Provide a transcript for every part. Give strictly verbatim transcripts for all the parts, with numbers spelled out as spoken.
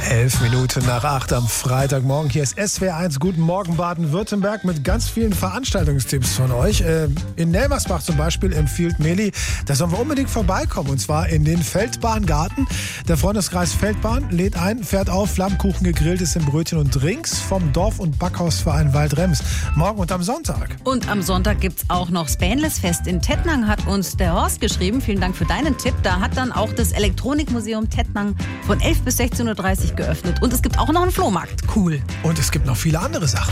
Elf Minuten nach acht am Freitagmorgen. Hier ist S W R eins. Guten Morgen Baden-Württemberg mit ganz vielen Veranstaltungstipps von euch. In Nelmersbach zum Beispiel empfiehlt Meli, da sollen wir unbedingt vorbeikommen. Und zwar in den Feldbahngarten. Der Freundeskreis Feldbahn lädt ein, fährt auf, Flammkuchen, gegrilltes in Brötchen und Drinks vom Dorf- und Backhausverein Waldrems. Morgen und am Sonntag. Und am Sonntag gibt's auch noch Spanless-Fest in Tettnang, hat uns der Horst geschrieben. Vielen Dank für deinen Tipp. Da hat dann auch das Elektronikmuseum Tettnang von elf bis sechzehn Uhr dreißig geöffnet. Und es gibt auch noch einen Flohmarkt. Cool. Und es gibt noch viele andere Sachen.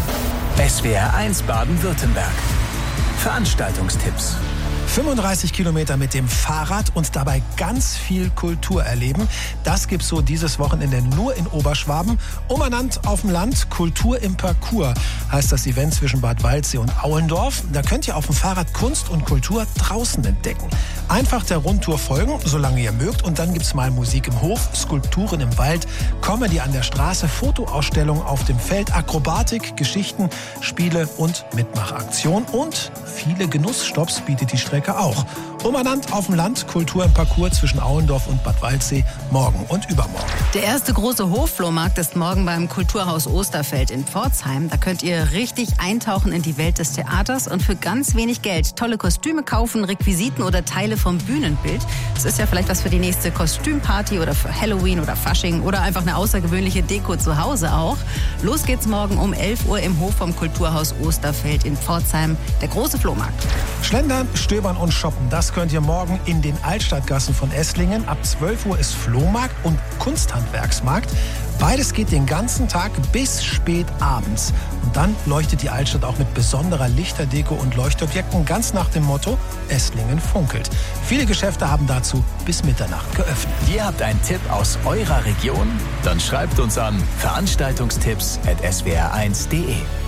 S W R eins Baden-Württemberg. Veranstaltungstipps. fünfunddreißig Kilometer mit dem Fahrrad und dabei ganz viel Kultur erleben. Das gibt's so dieses Wochenende nur in Oberschwaben. Umernannt auf dem Land, Kultur im Parcours heißt das Event zwischen Bad Waldsee und Auendorf. Da könnt ihr auf dem Fahrrad Kunst und Kultur draußen entdecken. Einfach der Rundtour folgen, solange ihr mögt. Und dann gibt's mal Musik im Hof, Skulpturen im Wald, Comedy an der Straße, Fotoausstellung auf dem Feld, Akrobatik, Geschichten, Spiele und Mitmachaktion. Und viele Genussstopps bietet die Strecke auch. Umernannt auf dem Land, Kultur im Parcours zwischen Auendorf und Bad Waldsee, morgen und übermorgen. Der erste große Hofflohmarkt ist morgen beim Kulturhaus Osterfeld in Pforzheim. Da könnt ihr richtig eintauchen in die Welt des Theaters und für ganz wenig Geld tolle Kostüme kaufen, Requisiten oder Teile vom Bühnenbild. Das ist ja vielleicht was für die nächste Kostümparty oder für Halloween oder Fasching oder einfach eine außergewöhnliche Deko zu Hause auch. Los geht's morgen um elf Uhr im Hof vom Kulturhaus Osterfeld in Pforzheim, der große Flohmarkt. Schlendern, stöbern und shoppen, das könnt ihr morgen in den Altstadtgassen von Esslingen. Ab zwölf Uhr ist Flohmarkt und Kunsthandwerksmarkt. Beides geht den ganzen Tag bis spät abends. Und dann leuchtet die Altstadt auch mit besonderer Lichterdeko und Leuchtobjekten, ganz nach dem Motto, Esslingen funkelt. Viele Geschäfte haben dazu bis Mitternacht geöffnet. Ihr habt einen Tipp aus eurer Region? Dann schreibt uns an veranstaltungstipps at s w r eins punkt d e.